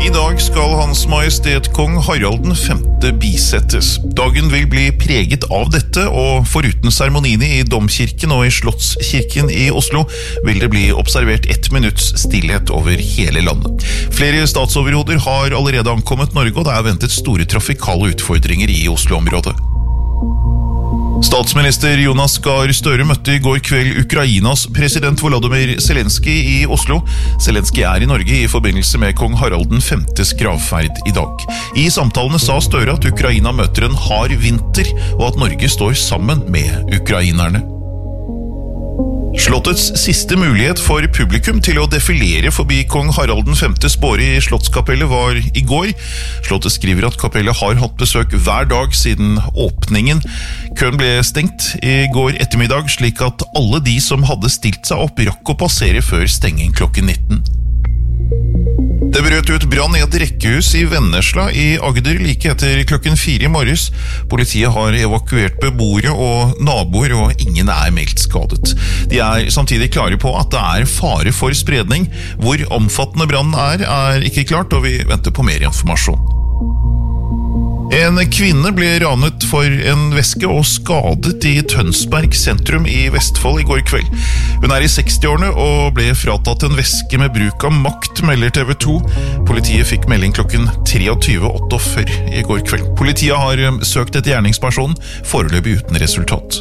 I dag skal Hans Majestet Kong Harald den 5. bisettes. Dagen vil bli preget av dette, og foruten seremoniene i Domkirken og i Slottskirken i Oslo, vil det bli observert 1 minutts stillhet over hele landet. Flere statsoverhoder har allerede ankommet Norge, og det er ventet store trafikale utfordringer i Oslo-området. Statsminister Jonas Gahr Støre møtte I går kveld Ukrainas president Volodymyr Zelensky I Oslo. Zelensky I Norge I forbindelse med kong Harald den 5.s gravferd I dag. I samtalene sa Støre at Ukraina møter en hard vinter, og at Norge står sammen med ukrainerne. Slottets siste mulighet for publikum til å defilere forbi kong Harald den 5.s båre I Slottskapellet var I går. Slottet skriver at kapellet har hatt besøk hver dag siden åpningen. Køen ble stengt I går ettermiddag, slik at alle de som hadde stilt seg opp rakk å passere før stenging klokken 19. Det brøt ut brann I et rekkehus I Vennesla I Agder like etter klokken 4 I morges. Politiet har evakuert beboere og naboer, og ingen meldt skadet. De samtidig klare på at det fare for spredning. Hvor omfattende brannen ikke klart, og vi venter på mer informasjon. En kvinne ble ranet for en veske og skadet I Tønsberg sentrum I Vestfold I går kveld. Hun I 60-årene og ble fratatt en veske med bruk av makt, melder TV 2. Politiet fikk melding klokken 23:48 I går kveld. Politiet har søkt etter gjerningspersonen, foreløpig uten resultat.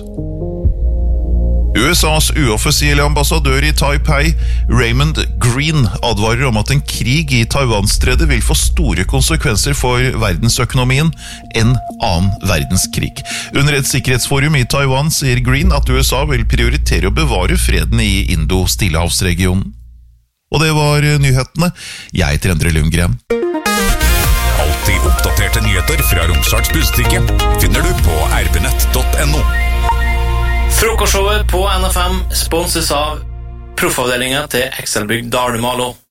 USAs uoffisielle ambassadør I Taipei, Raymond Green, advarer om at en krig I Taiwanstredet vil få store konsekvenser for verdensøkonomien, en annen verdenskrig. Under et sikkerhetsforum I Taiwan sier Green at USA vil prioritere å bevare freden I Indo-Stillehavsregionen. Og det var nyhetene. Jeg heter Endre Lundgren. Alltid oppdaterte nyheter fra Romsdals Budstikke finner du på rbnett.no. Frokostshowet på NFM sponses av proffavdelingen til Excelbygg Dalmalo.